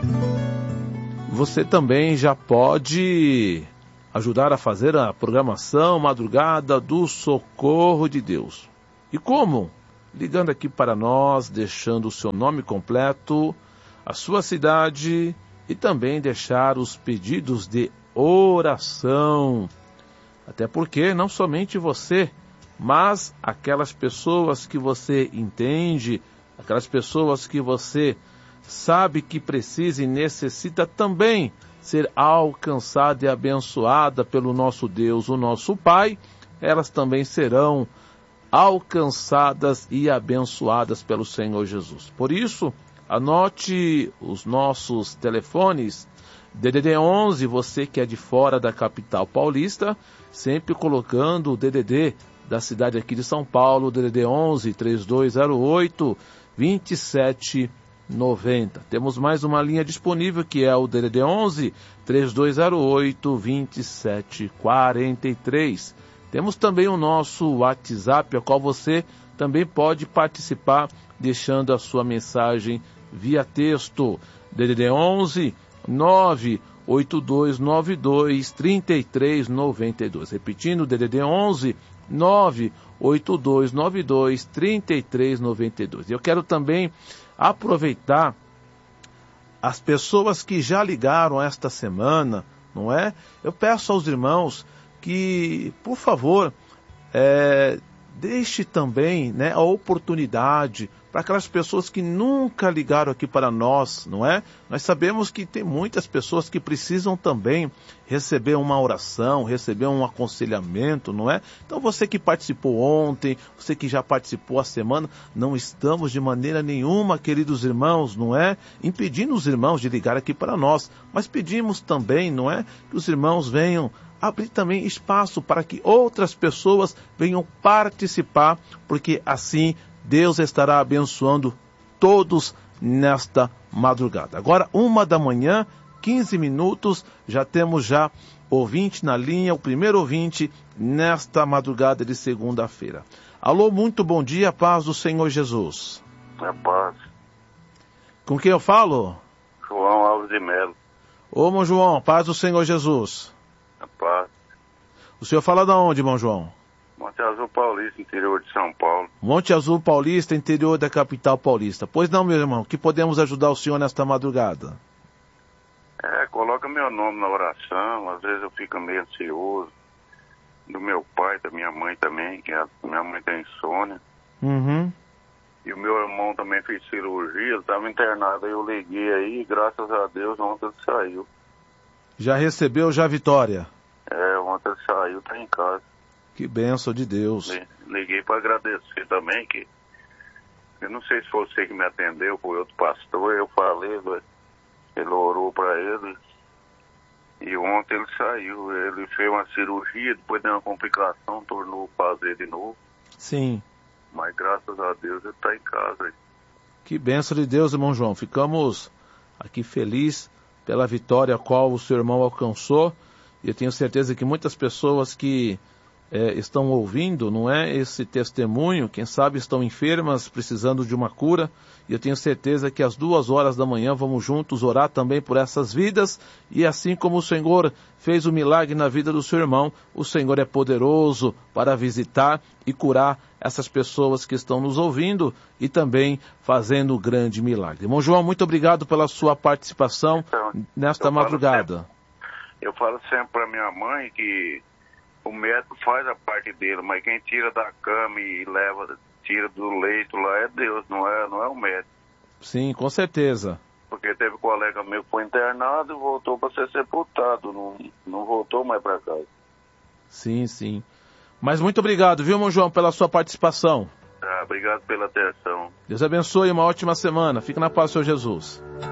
Você também já pode ajudar a fazer a programação Madrugada do Socorro de Deus. E como? Ligando aqui para nós, deixando o seu nome completo, a sua cidade e também deixar os pedidos de oração. Até porque não somente você, mas aquelas pessoas que você entende, aquelas pessoas que você sabe que precisa e necessita também ser alcançada e abençoada pelo nosso Deus, o nosso Pai, elas também serão alcançadas e abençoadas pelo Senhor Jesus. Por isso, anote os nossos telefones, DDD 11, você que é de fora da capital paulista, sempre colocando o DDD da cidade aqui de São Paulo, DDD 11 3208 2790. Temos mais uma linha disponível que é o DDD 11 3208 2743. Temos também o nosso WhatsApp, a qual você também pode participar deixando a sua mensagem via texto. DDD 11 98292 3392. Repetindo, DDD 11 98292 3392. Eu quero também aproveitar as pessoas que já ligaram esta semana, não é? Eu peço aos irmãos que, por favor, deixe também, né, a oportunidade para aquelas pessoas que nunca ligaram aqui para nós, não é? Nós sabemos que tem muitas pessoas que precisam também receber uma oração, receber um aconselhamento, não é? Então você que participou ontem, você que já participou a semana, não estamos de maneira nenhuma, queridos irmãos, não é? Impedindo os irmãos de ligar aqui para nós, mas pedimos também, não é? Que os irmãos venham abrir também espaço para que outras pessoas venham participar, porque assim Deus estará abençoando todos nesta madrugada. Agora, 1h, 15 minutos, já temos ouvinte na linha, o primeiro ouvinte nesta madrugada de segunda-feira. Alô, muito bom dia, paz do Senhor Jesus. A paz. Com quem eu falo? João Alves de Melo. Ô, irmão João, paz do Senhor Jesus. A paz. O senhor fala de onde, irmão João? Monte Azul Paulista, interior de São Paulo. Monte Azul Paulista, interior da capital paulista. Pois não, meu irmão, que podemos ajudar o senhor nesta madrugada? Coloca meu nome na oração, às vezes eu fico meio ansioso. Do meu pai, da minha mãe também, que minha mãe tem insônia. Uhum. E o meu irmão também fez cirurgia, ele estava internado, aí eu liguei aí, e graças a Deus ontem ele saiu. Já recebeu a vitória? Ontem ele saiu, tá em casa. Que bênção de Deus. Liguei para agradecer também, que eu não sei se foi você que me atendeu, foi outro pastor, eu falei, ele orou para ele, e ontem ele saiu, ele fez uma cirurgia, depois deu uma complicação, tornou fazer de novo. Sim. Mas graças a Deus ele está em casa. Que bênção de Deus, irmão João. Ficamos aqui felizes pela vitória a qual o seu irmão alcançou, e eu tenho certeza que muitas pessoas que estão ouvindo, não é, esse testemunho, quem sabe estão enfermas, precisando de uma cura, e eu tenho certeza que às 2h vamos juntos orar também por essas vidas, e assim como o Senhor fez o milagre na vida do seu irmão, o Senhor é poderoso para visitar e curar essas pessoas que estão nos ouvindo e também fazendo o grande milagre. Irmão João, muito obrigado pela sua participação nesta madrugada. Eu falo sempre para minha mãe que o médico faz a parte dele, mas quem tira da cama e tira do leito lá é Deus, não é o médico. Sim, com certeza. Porque teve um colega meu que foi internado e voltou para ser sepultado, não voltou mais para casa. Sim, sim. Mas muito obrigado, viu, irmão João, pela sua participação. Obrigado pela atenção. Deus abençoe, uma ótima semana. Fique na paz do Senhor Jesus.